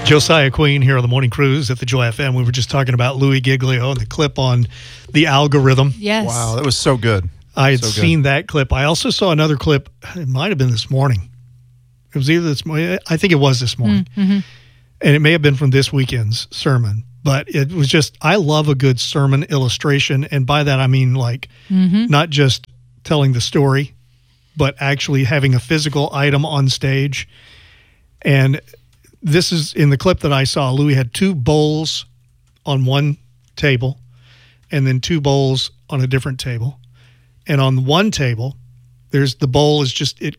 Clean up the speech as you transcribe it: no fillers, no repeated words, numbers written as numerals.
Josiah Queen here on the Morning Cruise at the Joy FM. We were just talking about Louis Giglio and the clip on the algorithm. Yes. Wow, that was so good. I had So good. seen that clip. I also saw another clip. It might have been this morning. It was either this morning. I think it was this morning. Mm-hmm. And it may have been from this weekend's sermon. But it was just, I love a good sermon illustration. And by that, I mean like not just telling the story, but actually having a physical item on stage. And this is in the clip that I saw. Louis had two bowls on one table and then two bowls on a different table. And on one table, there's the bowl is just, it